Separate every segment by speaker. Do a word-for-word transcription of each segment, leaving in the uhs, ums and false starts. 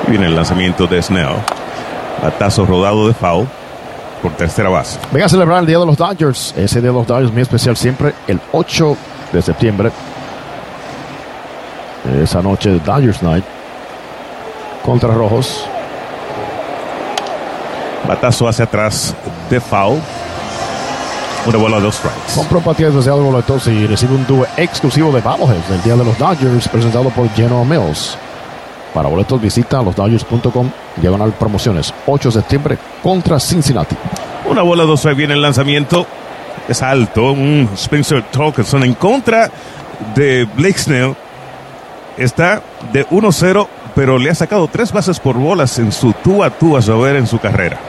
Speaker 1: Viene el lanzamiento de Snell. Batazo rodado de foul por tercera base.
Speaker 2: Venga a celebrar el Día de los Dodgers. Ese Día de los Dodgers muy especial siempre. El ocho de septiembre. Esa noche de Dodgers Night. Contra Rojos.
Speaker 1: Batazo hacia atrás de foul. Una bola, dos strikes.
Speaker 2: Compra un partido especial de boletos y recibe un dúo exclusivo de Bobbleheads del Día de los Dodgers presentado por General Mills. Para boletos visita los dodgers punto com, diagonal promociones. ocho de septiembre contra Cincinnati.
Speaker 1: Una bola, dos strikes. Viene el lanzamiento. Es alto. Un Spencer Torkelson en contra de Blake Snell. Está de uno cero, pero le ha sacado tres bases por bolas en su tú a tú a saber en su carrera.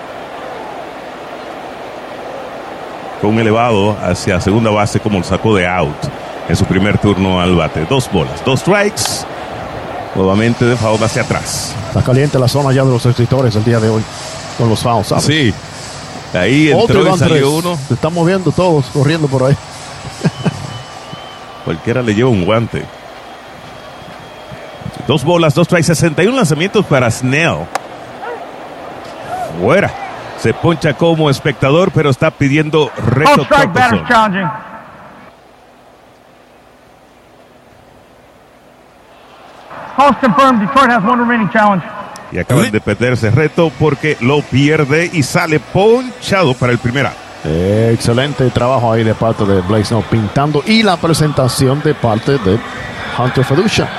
Speaker 1: Con un elevado hacia segunda base como lo sacó de out en su primer turno al bate. Dos bolas, dos strikes. Nuevamente de foul hacia atrás.
Speaker 2: Está caliente la zona ya de los escritores el día de hoy con los fouls, ¿sabes?
Speaker 1: Sí. Ahí entró y salió tres. Uno.
Speaker 2: Se están moviendo todos, corriendo por ahí.
Speaker 1: Cualquiera le lleva un guante. Dos bolas, dos strikes, sesenta y uno lanzamientos para Snell. Fuera. Se poncha como espectador, pero está pidiendo reto. Y acaban de perderse reto porque lo pierde y sale ponchado para el primer out.
Speaker 2: Eh, excelente trabajo ahí de parte de Blake Snell pintando y la presentación de parte de Hunter Feducia.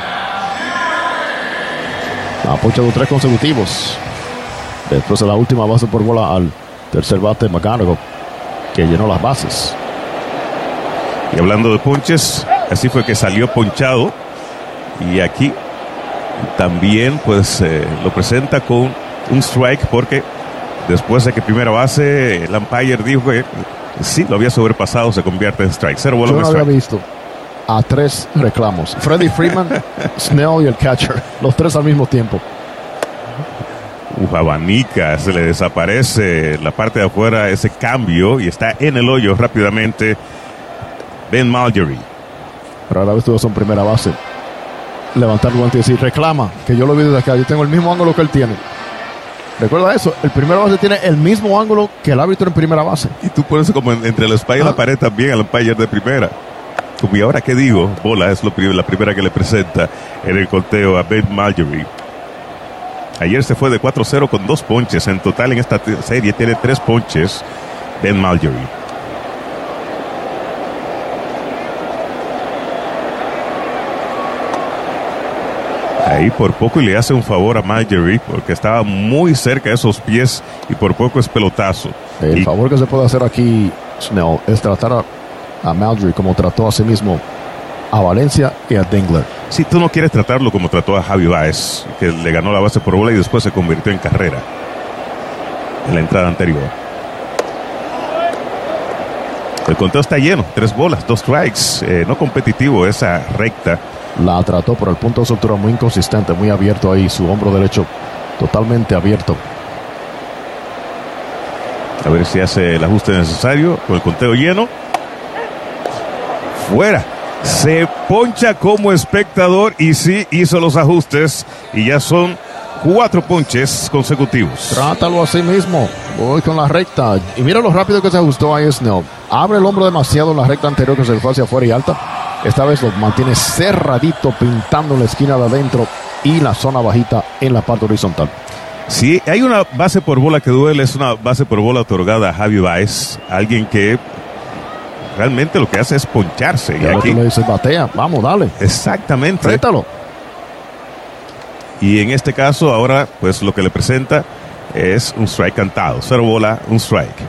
Speaker 2: Ha ponchado tres consecutivos. Después de la última base por bola al tercer bate McGonigal, que llenó las bases.
Speaker 1: Y hablando de ponches, así fue que salió ponchado. Y aquí también pues eh, lo presenta con un strike porque después de que primera base el umpire dijo que sí lo había sobrepasado, se convierte en strike. Cero bolas.
Speaker 2: Yo no había visto a tres reclamos. Freddie Freeman, Snell y el catcher. Los tres al mismo tiempo.
Speaker 1: Uf, abanica, se le desaparece la parte de afuera ese cambio y está en el hoyo rápidamente Ben Marjorie.
Speaker 2: Rara vez tuvo en primera base levantar el guante y decir reclama, que yo lo vi desde acá, yo tengo el mismo ángulo que él tiene. Recuerda eso, el primera base tiene el mismo ángulo que el árbitro en primera base.
Speaker 1: Y tú pones como en, entre la espalda y la pared también al umpire de primera. Como y ahora que digo, bola es lo, la primera que le presenta en el conteo a Ben Marjorie. Ayer se fue de cuatro cero con dos ponches. En total en esta serie tiene tres ponches Ben Marjorie. Ahí por poco y le hace un favor a Marjorie porque estaba muy cerca de esos pies y por poco es pelotazo.
Speaker 2: El
Speaker 1: y,
Speaker 2: favor que se puede hacer aquí, Snell, es tratar a, a Marjorie como trató a sí mismo a Valencia y a Dingler.
Speaker 1: Si tú no quieres tratarlo como trató a Javi Baez, que le ganó la base por bola y después se convirtió en carrera en la entrada anterior. El conteo está lleno, tres bolas, dos strikes, eh, no competitivo esa recta.
Speaker 2: La trató por el punto de soltura muy inconsistente, muy abierto ahí, su hombro derecho totalmente abierto.
Speaker 1: A ver si hace el ajuste necesario con el conteo lleno. Fuera. Se poncha como espectador y sí hizo los ajustes y ya son cuatro ponches consecutivos.
Speaker 2: Trátalo así mismo. Voy con la recta. Y mira lo rápido que se ajustó ahí Snell. Abre el hombro demasiado en la recta anterior que se le fue hacia afuera y alta. Esta vez lo mantiene cerradito, pintando la esquina de adentro y la zona bajita en la parte horizontal.
Speaker 1: Si hay una base por bola que duele, es una base por bola otorgada a Javi Baez, alguien que realmente lo que hace es poncharse.
Speaker 2: Y, y aquí le dice, batea, vamos, dale.
Speaker 1: Exactamente.
Speaker 2: Rétalo.
Speaker 1: Y en este caso, ahora, pues lo que le presenta es un strike cantado. Cero bola, un strike.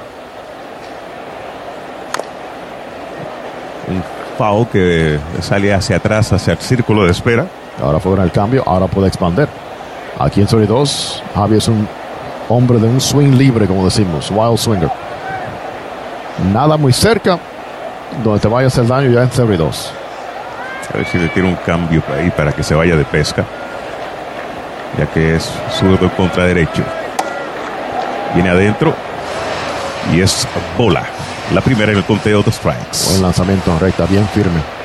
Speaker 1: Un foul que sale hacia atrás, hacia el círculo de espera.
Speaker 2: Ahora fue en el cambio, ahora puede expander. Aquí en serie dos, Javi es un hombre de un swing libre, como decimos, wild swinger. Nada muy cerca, donde te vaya a hacer daño ya en serie dos.
Speaker 1: A ver si le tiene un cambio ahí para que se vaya de pesca, ya que es zurdo contra derecho. Viene adentro y es bola. La primera en el conteo de strikes.
Speaker 2: Buen lanzamiento en recta, bien firme.